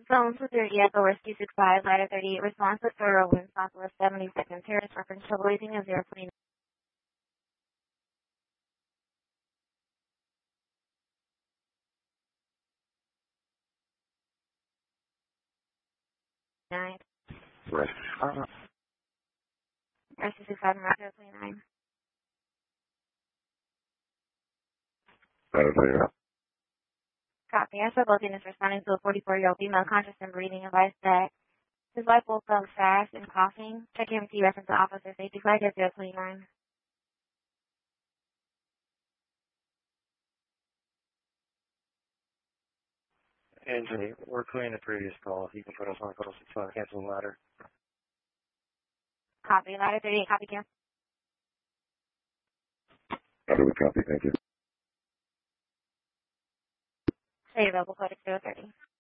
Phone for 30 Echo Rescue 65, Ladder 38, response to thorough wind southwest 70 seconds. Harris reference trouble rating of 0.9. Right. Rescue 65, Mark 029. Ladder 38. Copy. I saw both units responding to a 44-year-old female conscious and breathing. Advised that his wife woke up fast and coughing. Check EMT reference to officer safety flag at 029. Anthony, we're clearing the previous call. If you can put us on call 65, cancel the ladder. Copy. Ladder 38, copy, Kim. Ladder with copy, thank you. Stay available, code 030.